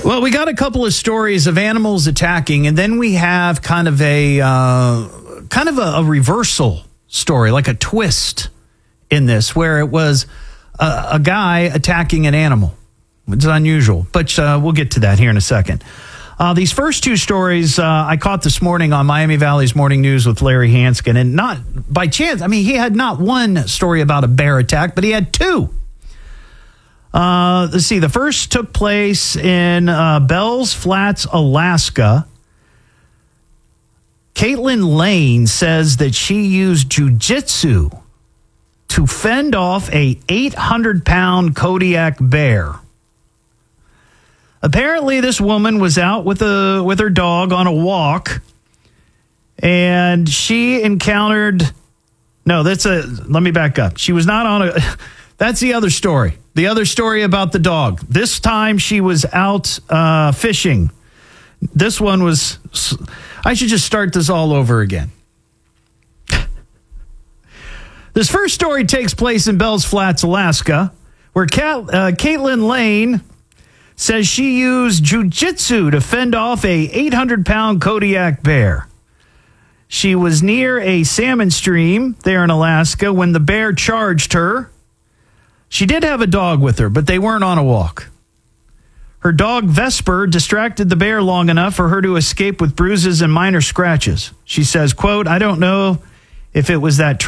Well, we got a couple of stories of animals attacking, and then we have kind of a reversal story, like a twist in this, where it was a guy attacking an animal. It's unusual, but we'll get to that here in a second. These first two stories I caught this morning on Miami Valley's Morning News with Larry Hanskin, and not by chance. I mean, he had not one story about a bear attack, but he had two. Let's see. The first took place in Bells Flats, Alaska. Caitlin Lane says that she used jujitsu to fend off a 800-pound Kodiak bear. Apparently, this woman was out with her dog on a walk, and she encountered. No, let me back up. She was not on a. That's the other story. The other story about the dog. This time she was out fishing. This one was. I should just start this all over again. This first story takes place in Bells Flats, Alaska, where Caitlin Lane says she used jujitsu to fend off a 800-pound Kodiak bear. She was near a salmon stream there in Alaska when the bear charged her. She did have a dog with her, but they weren't on a walk. Her dog, Vesper, distracted the bear long enough for her to escape with bruises and minor scratches. She says, quote, "I don't know if it was that